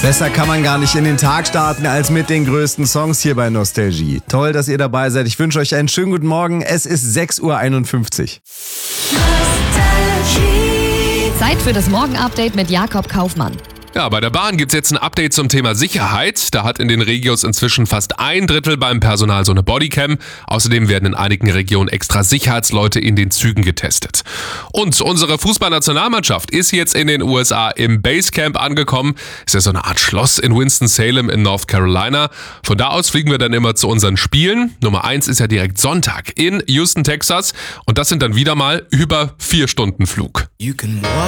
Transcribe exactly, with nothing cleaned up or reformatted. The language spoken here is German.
Besser kann man gar nicht in den Tag starten als mit den größten Songs hier bei Nostalgie. Toll, dass ihr dabei seid. Ich wünsche euch einen schönen guten Morgen. Es ist sechs Uhr einundfünfzig. Zeit für das Morgen-Update mit Jakob Kaufmann. Ja, bei der Bahn gibt's jetzt ein Update zum Thema Sicherheit. Da hat in den Regios inzwischen fast ein Drittel beim Personal so eine Bodycam. Außerdem werden in einigen Regionen extra Sicherheitsleute in den Zügen getestet. Und unsere Fußballnationalmannschaft ist jetzt in den U S A im Basecamp angekommen. Ist ja so eine Art Schloss in Winston-Salem in North Carolina. Von da aus fliegen wir dann immer zu unseren Spielen. Nummer eins ist ja direkt Sonntag in Houston, Texas. Und das sind dann wieder mal über vier Stunden Flug.